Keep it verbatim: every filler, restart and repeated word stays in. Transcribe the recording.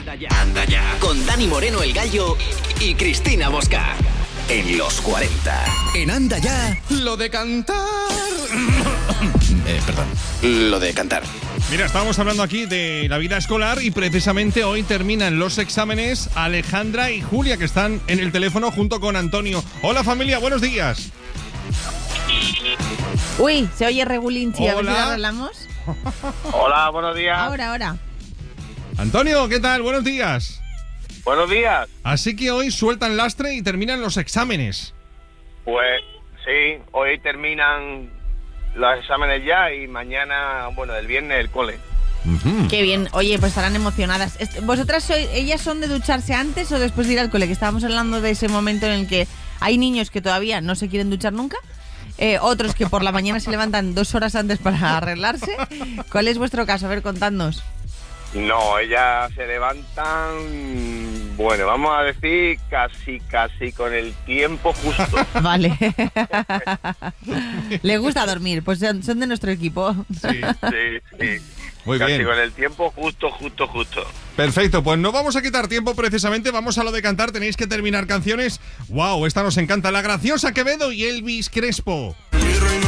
Anda ya, anda ya. Con Dani Moreno el Gallo y Cristina Mosca. En los cuarenta. En Anda ya. Lo de cantar. eh, perdón. Lo de cantar. Mira, estábamos hablando aquí de la vida escolar y precisamente hoy terminan los exámenes Alejandra y Julia, que están en el teléfono junto con Antonio. Hola familia, buenos días. Uy, se oye regulinchi, a ver si Hola. la arreglamos. Hola, buenos días. Ahora, ahora. Antonio, ¿qué tal? Buenos días. Buenos días. Así que hoy sueltan lastre y terminan los exámenes. Pues sí, hoy terminan los exámenes ya y mañana, bueno, el viernes el cole. Uh-huh. Qué bien. Oye, pues estarán emocionadas. ¿Vosotras sois, ellas son de ducharse antes o después de ir al cole? Que estábamos hablando de ese momento en el que hay niños que todavía no se quieren duchar nunca. Eh, otros que por la mañana se levantan dos horas antes para arreglarse. ¿Cuál es vuestro caso? A ver, contadnos. No, ellas se levantan, bueno, vamos a decir casi, casi con el tiempo justo. Vale. Le gusta dormir, pues son, son de nuestro equipo. Sí. Sí, sí. Muy Casi bien. con el tiempo justo, justo, justo. Perfecto, pues no vamos a quitar tiempo precisamente, vamos a lo de cantar, tenéis que terminar canciones. ¡Wow! Esta nos encanta, La Graciosa Quevedo y Elvis Crespo.